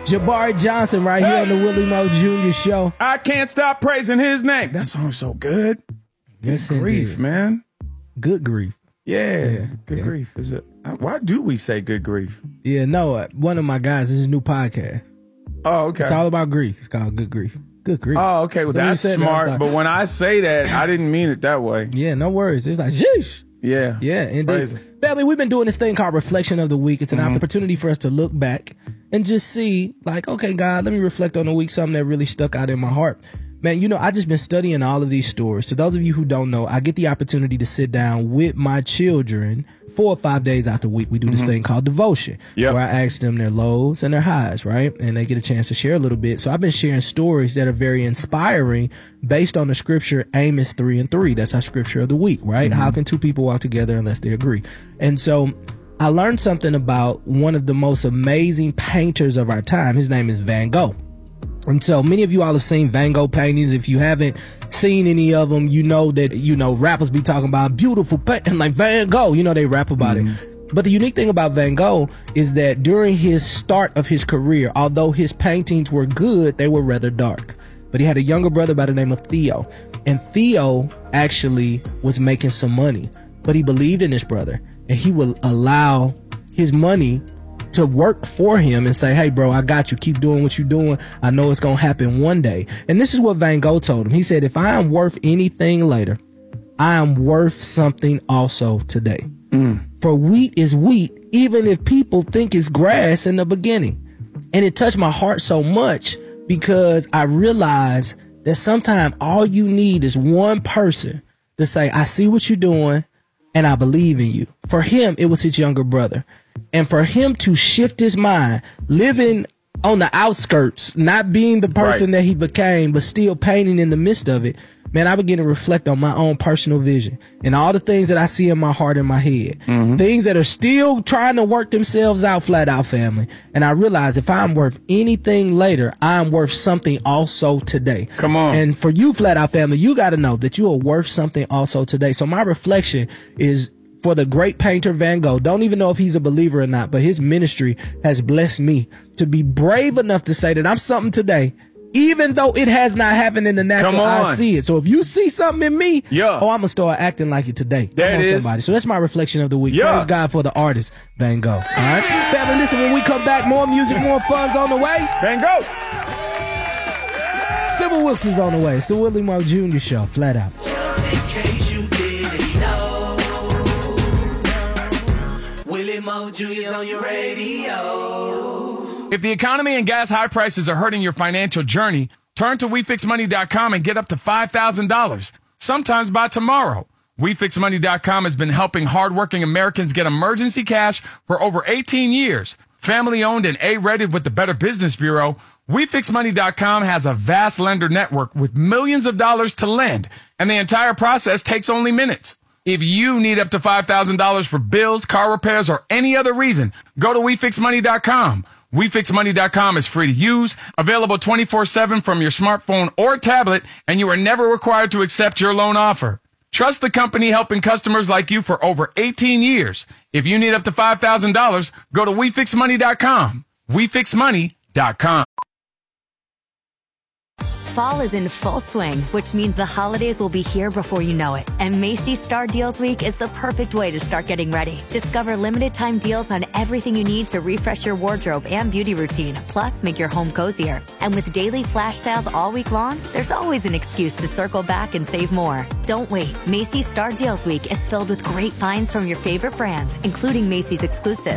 Jabari Johnson right here on the Willie Moe Jr. Show. I can't stop praising his name. That song's so good. Yes, Good grief, man. Good grief. Yeah, good grief. Is it? Why do we say good grief? Yeah, no, one of my guys, this is a new podcast. Oh, okay. It's all about grief. It's called Good Grief. Good grief. Oh, okay. Well, So that's you said smart. that, I was But like, when I say that, I didn't mean it that way. yeah, no worries. It's like, sheesh. Yeah. Yeah, and Crazy. family, we've been doing this thing called Reflection of the Week. It's an opportunity for us to look back and just see, like, okay, God, let me reflect on the week, something that really stuck out in my heart. Man, you know, I just been studying all of these stories. To those of you who don't know, I get the opportunity to sit down with my children 4 or 5 days out the week. We do this thing called devotion, Yep. where I ask them their lows and their highs, right? And they get a chance to share a little bit. So I've been sharing stories that are very inspiring based on the scripture Amos 3:3. That's our scripture of the week, right? How can two people walk together unless they agree? And so I learned something about one of the most amazing painters of our time. His name is Van Gogh. And so many of you all have seen Van Gogh paintings. If you haven't seen any of them, you know that, rappers be talking about beautiful painting like Van Gogh, they rap about it. But the unique thing about Van Gogh is that during his start of his career, although his paintings were good, they were rather dark. But he had a younger brother by the name of Theo. And Theo actually was making some money, but he believed in his brother and he would allow his money to work for him and say, hey, bro, I got you. Keep doing what you're doing. I know it's going to happen one day. And this is what Van Gogh told him. He said, if I am worth anything later, I am worth something also today. For wheat is wheat, even if people think it's grass in the beginning. And it touched my heart so much because I realized that sometimes all you need is one person to say, I see what you're doing and I believe in you. For him, it was his younger brother. And for him to shift his mind, living on the outskirts, not being the person that he became, but still painting in the midst of it, man, I began to reflect on my own personal vision and all the things that I see in my heart and my head, things that are still trying to work themselves out, flat out, family. And I realized if I'm worth anything later, I'm worth something also today. Come on. And for you, flat out, family, you got to know that you are worth something also today. So my reflection is for the great painter Van Gogh. Don't even know if he's a believer or not, but his ministry has blessed me to be brave enough to say that I'm something today, even though it has not happened in the natural. I see it. So if you see something in me, I'm going to start acting like it today. There it is. Somebody. So that's my reflection of the week. Praise God for the artist, Van Gogh. All right. Family, listen, when we come back, more music, more fun's on the way. Van Gogh. Sybil Wilkes is on the way. It's the Willie Moe Jr. Show, flat out. Just in case you didn't know, Willie Moe Jr. is on your radio. If the economy and gas high prices are hurting your financial journey, turn to WeFixMoney.com and get up to $5,000, sometimes by tomorrow. WeFixMoney.com has been helping hardworking Americans get emergency cash for over 18 years. Family owned and A-rated with the Better Business Bureau, WeFixMoney.com has a vast lender network with millions of dollars to lend, and the entire process takes only minutes. If you need up to $5,000 for bills, car repairs, or any other reason, go to WeFixMoney.com. WeFixMoney.com is free to use, available 24/7 from your smartphone or tablet, and you are never required to accept your loan offer. Trust the company helping customers like you for over 18 years. If you need up to $5,000, go to WeFixMoney.com. WeFixMoney.com. Fall is in full swing, which means the holidays will be here before you know it. And Macy's Star Deals Week is the perfect way to start getting ready. Discover limited time deals on everything you need to refresh your wardrobe and beauty routine, plus make your home cozier. And with daily flash sales all week long, there's always an excuse to circle back and save more. Don't wait. Macy's Star Deals Week is filled with great finds from your favorite brands, including Macy's exclusives.